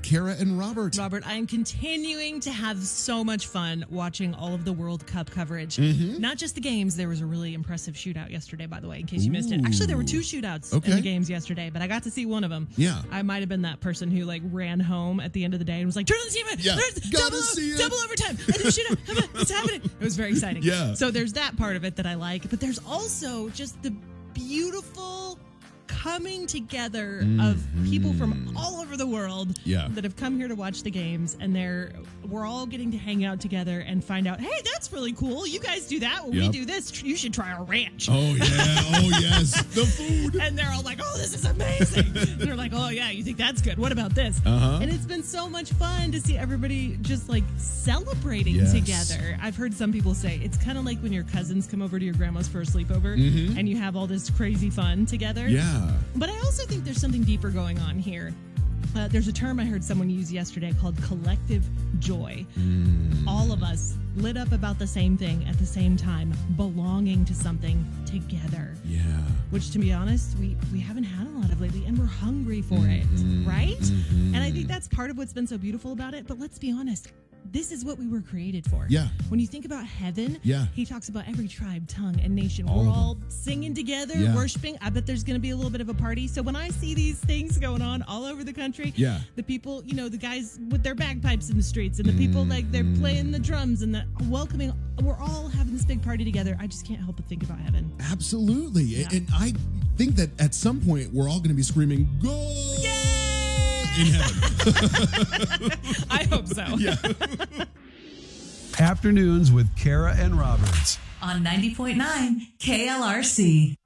Kara and Robert. Robert, I am continuing to have so much fun watching all of the World Cup coverage. Not just the games. There was a really impressive shootout yesterday, by the way, in case you missed it. Actually, there were 2 shootouts in the games yesterday, but I got to see one of them. Yeah. I might have been that person who ran home at the end of the day and was like, turn on the TV. Yeah. There's double overtime. I did a shootout. It's happening. It was very exciting. Yeah. So there's that part of it that I like, but there's also just the beautiful coming together of people from all over the world that have come here to watch the games, and we're all getting to hang out together and find out, hey, that's really cool. You guys do that. Well, we do this. You should try our ranch. Oh, yeah. Oh, yes. The food. And they're all like, oh, this is amazing. And they're like, oh, yeah, you think that's good. What about this? And it's been so much fun to see everybody just celebrating together. I've heard some people say it's kind of like when your cousins come over to your grandma's for a sleepover and you have all this crazy fun together. Yeah. But I also think there's something deeper going on here. There's a term I heard someone use yesterday called collective joy. All of us lit up about the same thing at the same time, belonging to something together. Yeah. Which, to be honest, we haven't had a lot of lately, and we're hungry for it, right? And I think that's part of what's been so beautiful about it. But let's be honest. This is what we were created for. Yeah. When you think about heaven, he talks about every tribe, tongue, and nation. All we're all singing together, worshiping. I bet there's going to be a little bit of a party. So when I see these things going on all over the country, the people, the guys with their bagpipes in the streets, and the people they're playing the drums and the welcoming, we're all having this big party together. I just can't help but think about heaven. Absolutely. Yeah. And I think that at some point we're all going to be screaming, "Go!" in heaven. I hope so. Yeah. Afternoons with Kara and Roberts on 90.9 KLRC.